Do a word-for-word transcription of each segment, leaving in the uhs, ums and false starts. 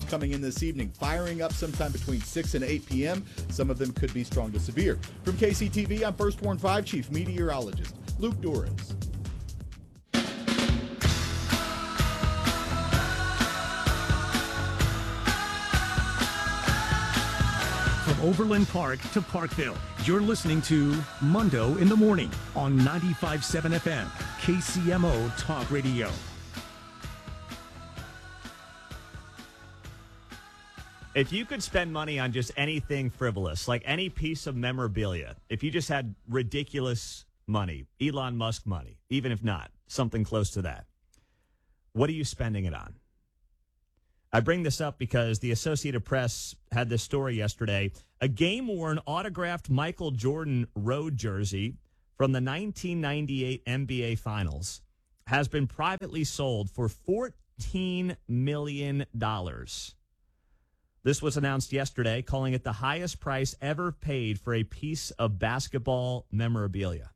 coming in this evening, firing up sometime between six and eight p.m. Some of them could be strong to severe. From K C T V, I'm First Warn five Chief Meteorologist Luke Dorris. From Overland Park to Parkville, you're listening to Mundo in the Morning on ninety-five point seven F M, K C M O Talk Radio. If you could spend money on just anything frivolous, like any piece of memorabilia, if you just had ridiculous money, Elon Musk money, even if not, something close to that, what are you spending it on? I bring this up because the Associated Press had this story yesterday. A game-worn autographed Michael Jordan road jersey from the nineteen ninety-eight N B A Finals has been privately sold for fourteen million dollars. This was announced yesterday, calling it the highest price ever paid for a piece of basketball memorabilia.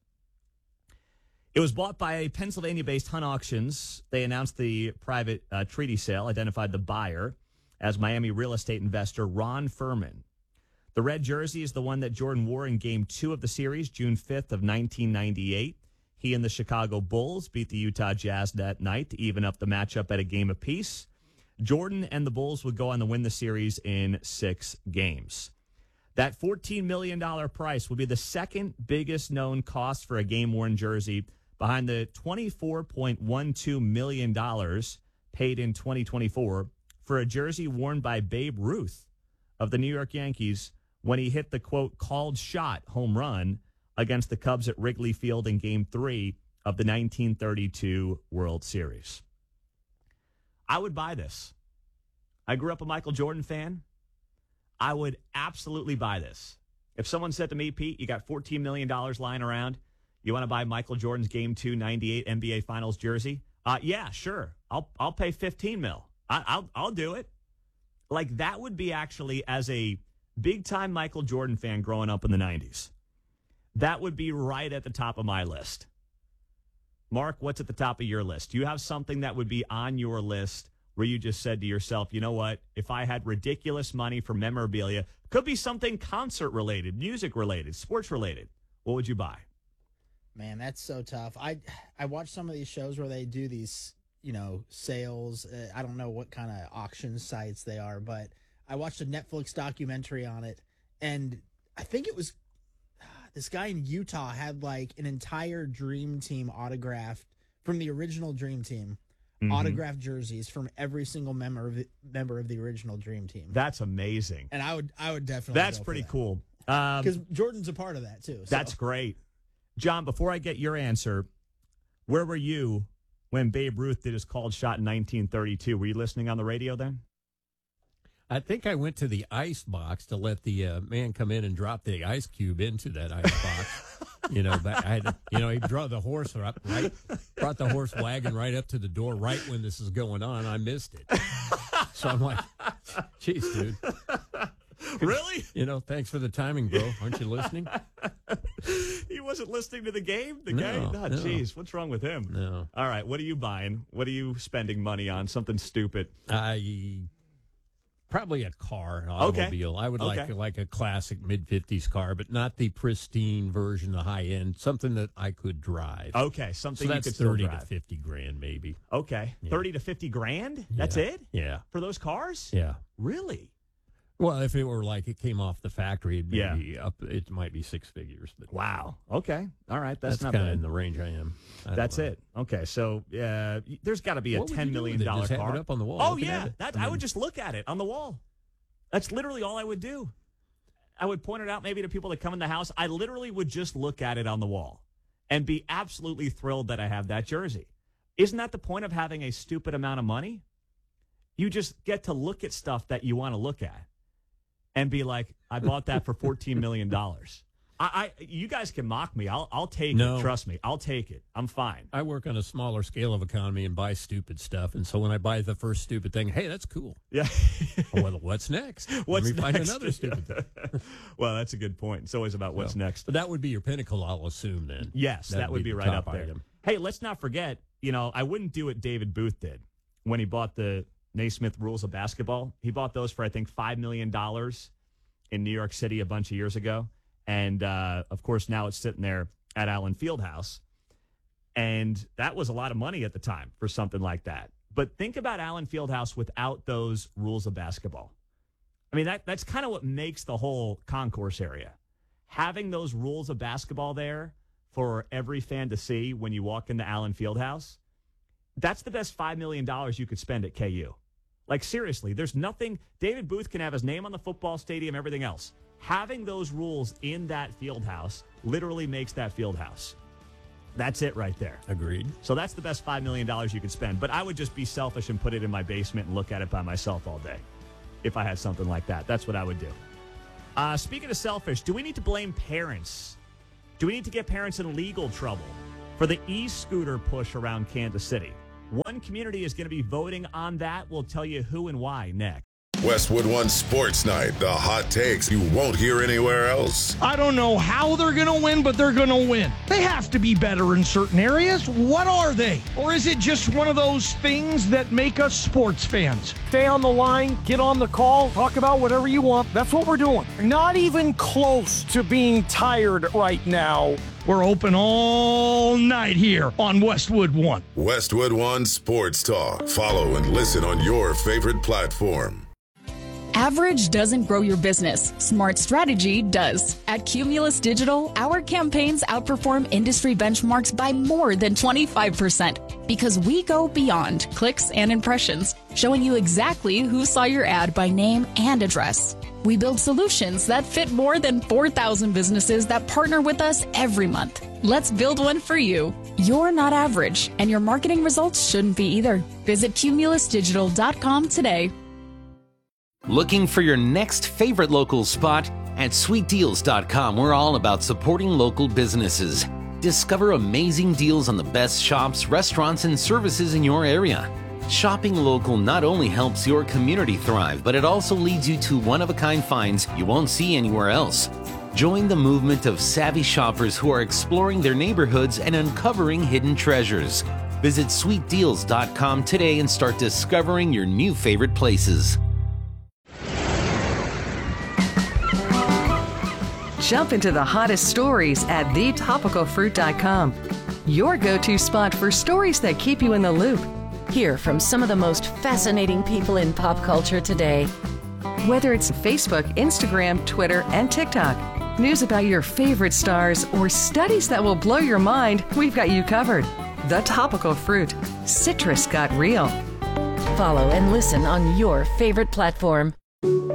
It was bought by a Pennsylvania-based Hunt Auctions. They announced the private uh, treaty sale, identified the buyer as Miami real estate investor Ron Furman. The red jersey is the one that Jordan wore in Game two of the series, June fifth of nineteen ninety-eight. He and the Chicago Bulls beat the Utah Jazz that night to even up the matchup at a game apiece. Jordan and the Bulls would go on to win the series in six games. That fourteen million dollars price will be the second biggest known cost for a game-worn jersey, behind the twenty-four point one two million dollars paid in twenty twenty-four for a jersey worn by Babe Ruth of the New York Yankees when he hit the, quote, called shot home run against the Cubs at Wrigley Field in Game three of the nineteen thirty-two World Series. I would buy this. I grew up a Michael Jordan fan. I would absolutely buy this. If someone said to me, Pete, you got fourteen million dollars lying around, you want to buy Michael Jordan's Game two ninety-eight N B A Finals jersey? Uh, yeah, sure. I'll I'll pay fifteen mil. I, I'll I'll do it. Like, that would be actually, as a big-time Michael Jordan fan growing up in the nineties, that would be right at the top of my list. Mark, what's at the top of your list? Do you have something that would be on your list where you just said to yourself, you know what, if I had ridiculous money for memorabilia, could be something concert-related, music-related, sports-related, what would you buy? Man, that's so tough. I I watch some of these shows where they do these, you know, sales. Uh, I don't know what kind of auction sites they are, but I watched a Netflix documentary on it, and I think it was uh, this guy in Utah had like an entire Dream Team autographed from the original Dream Team, mm-hmm. autographed jerseys from every single member of the, member of the original Dream Team. That's amazing. And I would I would definitely. That's go pretty for that. cool. Because um, Jordan's a part of that too. So. That's great. John, before I get your answer, where were you when Babe Ruth did his called shot in nineteen thirty-two? Were you listening on the radio then? I think I went to the ice box to let the uh, man come in and drop the ice cube into that ice box. You know, but I had to, you know, he brought the horse up, right, brought the horse wagon right up to the door right when this is going on. I missed it. So I'm like, geez, dude. Really? You know, thanks for the timing, bro. Aren't you listening? He wasn't listening to the game? The No, guy? Oh, no. jeez. What's wrong with him? No. All right. What are you buying? What are you spending money on? Something stupid. I probably a car, an Okay. automobile. I would Okay. like like a classic mid fifties car, but not the pristine version, the high end. Something that I could drive. Okay. so Something you that's could still thirty drive. to fifty grand, maybe. Okay. Yeah. thirty to fifty grand? That's Yeah. it? Yeah, For those cars? yeah. Really? Well, if it were like it came off the factory, it'd Yeah. maybe up. It might be six figures, but Wow. Okay. All right. That's, that's, not kind of bad. in the range I am. I don't That's know. it. Okay. So uh, there's got to be a What would you ten do million with it? dollar Just have car. it up on the wall, Oh looking yeah. at it? That I I mean- would just look at it on the wall. That's literally all I would do. I would point it out maybe to people that come in the house. I literally would just look at it on the wall and be absolutely thrilled that I have that jersey. Isn't that the point of having a stupid amount of money? You just get to look at stuff that you want to look at and be like, I bought that for fourteen million dollars. I, I, you guys can mock me. I'll, I'll take No. it. Trust me. I'll take it. I'm fine. I work on a smaller scale of economy and buy stupid stuff, and so when I buy the first stupid thing, hey, that's cool. Yeah. Well, what's next? What's Let me find next? another stupid thing. Well, that's a good point. It's always about what's So, next. But that would be your pinnacle, I'll assume, then. Yes, That'd that would be, the right top up there. item. Hey, let's not forget, you know, I wouldn't do what David Booth did when he bought the Naismith Rules of Basketball. He bought those for, I think, five million dollars in New York City a bunch of years ago. And, uh, of course, now it's sitting there at Allen Fieldhouse. And that was a lot of money at the time for something like that. But think about Allen Fieldhouse without those rules of basketball. I mean, that that's kind of what makes the whole concourse area. Having those rules of basketball there for every fan to see when you walk into Allen Fieldhouse, that's the best five million dollars you could spend at K U. Like, seriously, there's nothing. David Booth can have his name on the football stadium, everything else. Having those rules in that field house literally makes that field house. That's it right there. Agreed. So that's the best five million dollars you could spend. But I would just be selfish and put it in my basement and look at it by myself all day if I had something like that. That's what I would do. Uh, speaking of selfish, do we need to blame parents? Do we need to get parents in legal trouble for the e-scooter push around Kansas City? One community is going to be voting on that. We'll tell you who and why next. Westwood One Sports Night, the hot takes you won't hear anywhere else. I don't know how they're going to win, but they're going to win. They have to be better in certain areas. What are they? Or is it just one of those things that make us sports fans? Stay on the line, get on the call, talk about whatever you want. That's what we're doing. Not even close to being tired right now. We're open all night here on Westwood One. Westwood One Sports Talk. Follow and listen on your favorite platform. Average doesn't grow your business. Smart strategy does. At Cumulus Digital, our campaigns outperform industry benchmarks by more than twenty-five percent because we go beyond clicks and impressions, showing you exactly who saw your ad by name and address. We build solutions that fit more than four thousand businesses that partner with us every month. Let's build one for you. You're not average, and your marketing results shouldn't be either. Visit cumulus digital dot com today. Looking for your next favorite local spot? At sweet deals dot com, we're all about supporting local businesses. Discover amazing deals on the best shops, restaurants, and services in your area. Shopping local not only helps your community thrive, but it also leads you to one-of-a-kind finds you won't see anywhere else. Join the movement of savvy shoppers who are exploring their neighborhoods and uncovering hidden treasures. Visit sweet deals dot com today and start discovering your new favorite places. Jump into the hottest stories at the topical fruit dot com. Your go-to spot for stories that keep you in the loop. Hear from some of the most fascinating people in pop culture today. Whether it's Facebook, Instagram, Twitter, and TikTok, news about your favorite stars, or studies that will blow your mind, we've got you covered. The Topical Fruit. Citrus got real. Follow and listen on your favorite platform.